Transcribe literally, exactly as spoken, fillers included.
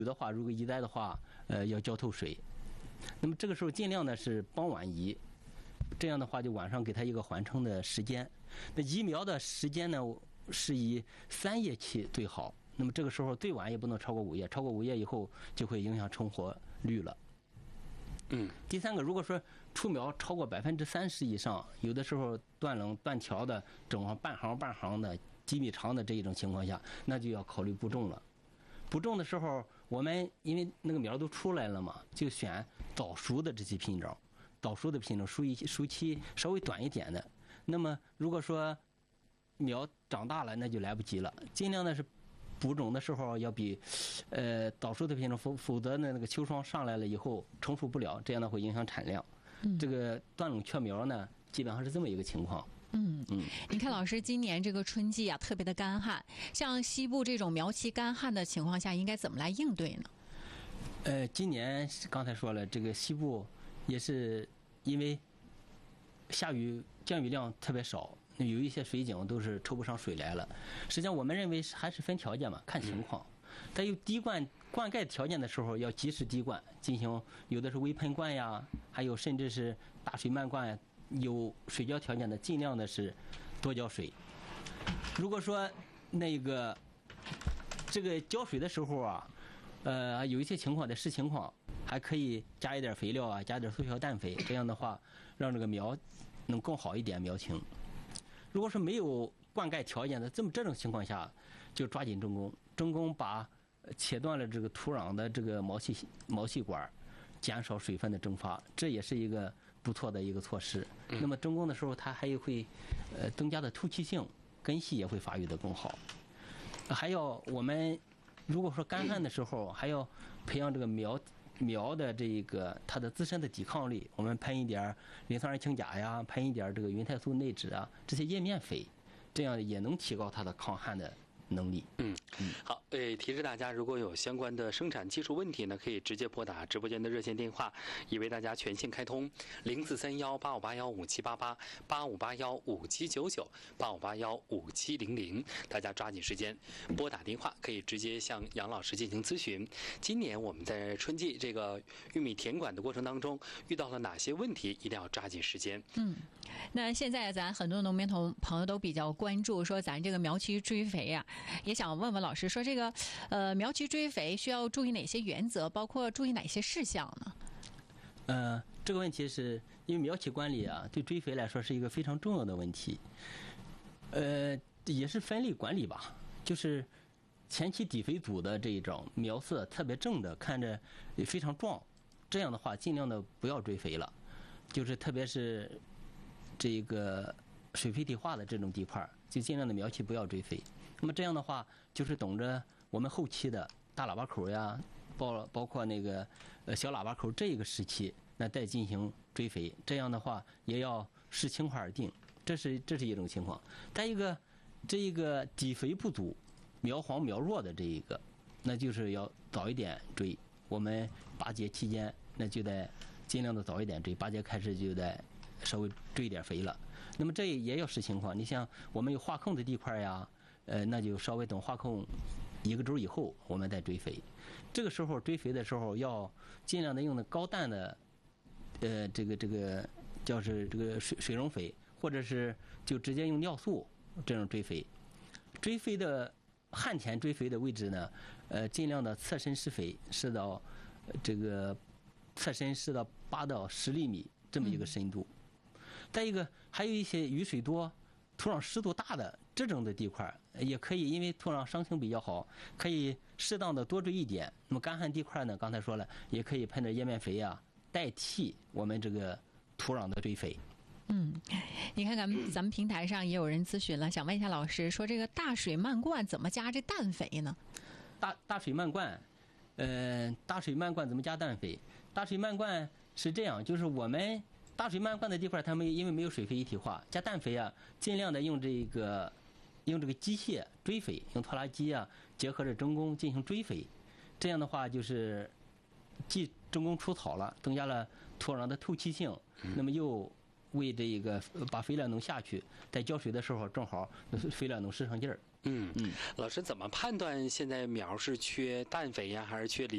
有的话，如果移栽的话，呃，要浇透水。那么这个时候尽量呢是傍晚移，这样的话就晚上给它一个缓冲的时间。那移苗的时间呢是以三叶期最好。那么这个时候最晚也不能超过五叶，超过五叶以后就会影响成活率了。 嗯。 第三个，如果说出苗超过百分之三十以上，有的时候断棱断条的，整上半行半行的几米长的这一种情况下，那就要考虑播种了。播种的时候，我们因为那个苗都出来了嘛，就选早熟的这些品种，早熟的品种熟一熟期稍微短一点的。那么如果说苗长大了，那就来不及了，尽量的是播种的时候要比呃早熟的品种，否否则呢那个秋霜上来了以后成熟不了，这样呢会影响产量。 嗯、 这个断垄缺苗呢，基本上是这么一个情况。 嗯嗯，你看老师，今年这个春季啊特别的干旱，像西部这种苗期干旱的情况下，应该怎么来应对呢？ 呃，今年刚才说了，这个西部也是因为下雨降雨量特别少，有一些水井都是抽不上水来了。实际上我们认为还是分条件嘛，看情况。在有滴灌灌溉条件的时候，要及时滴灌，进行有的是微喷灌呀，还有甚至是大水漫灌呀。有水浇条件的，尽量的是多浇水。如果说那个这个浇水的时候啊，呃，有一些情况的视情况，还可以加一点肥料啊，加点速效氮肥，这样的话让这个苗能更好一点苗情。如果说没有灌溉条件的，这么这种情况下，就抓紧中工，中工把切断了这个土壤的这个毛细毛细管，减少水分的蒸发，这也是一个不错的一个措施。那么中工的时候，它还会呃增加的透气性，根系也会发育的更好。还要我们如果说干旱的时候，还要培养这个苗苗的这个它的自身的抵抗力。我们喷一点磷酸二氢钾呀，喷一点这个云肽素内酯啊，这些叶面肥，这样也能提高它的抗旱的能力。 嗯，好，呃，提示大家，如果有相关的生产技术问题呢，可以直接拨打直播间的热线电话，已为大家全线开通，零四三幺八五八幺五七八八八五八幺五七九九八五八幺五七零零，大家抓紧时间拨打电话，可以直接向杨老师进行咨询。今年我们在春季这个玉米田管的过程当中遇到了哪些问题，一定要抓紧时间。 嗯，那现在咱很多农民同朋友都比较关注，说咱这个苗期追肥呀、啊。也想问问老师，说这个呃苗期追肥需要注意哪些原则，包括注意哪些事项呢？ 呃，这个问题是因为苗期管理啊，对追肥来说是一个非常重要的问题。呃，也是分类管理吧，就是前期底肥组的这一种苗色特别正的，看着也非常壮，这样的话尽量的不要追肥了。就是特别是这个水肥体化的这种地块，就尽量的苗期不要追肥。那么这样的话，就是等着我们后期的大喇叭口呀，包包括那个呃小喇叭口这一个时期，那再进行追肥。这样的话也要视情况而定，这是这是一种情况。再一个，这一个底肥不足、苗黄苗弱的这一个，那就是要早一点追。我们八节期间，那就得尽量的早一点追，八节开始就得稍微追点肥了。那么这也要视情况。你像我们有化控的地块呀。呃，那就稍微等化控一个周以后，我们再追肥。这个时候追肥的时候，要尽量的用的高氮的，呃，这个这个叫是这个水水溶肥，或者是就直接用尿素这种追肥。追肥的旱田追肥的位置呢，呃，尽量的侧身施肥，施到这个侧身施到八到十厘米这么一个深度。再一个，还有一些雨水多。土壤湿度大的这种的地块也可以，因为土壤伤性比较好，可以适当的多追一点。那么干旱地块呢，刚才说了，也可以喷点叶面肥啊，代替我们这个土壤的追肥。 嗯，你看咱们咱们平台上也有人咨询了，想问一下老师，说这个大水漫灌怎么加这氮肥呢？ 大大水漫灌，呃，大水漫灌怎么加氮肥？大水漫灌是这样，就是我们。大水漫灌的地块，它们因为没有水肥一体化，加氮肥啊，尽量的用这个用这个机械追肥，用拖拉机啊，结合着中工进行追肥。这样的话，就是既中工除草了，增加了土壤的透气性，那么又为这个把肥料能下去，在浇水的时候正好肥料能使上劲儿。 嗯嗯，老师怎么判断现在苗是缺氮肥呀，还是缺磷？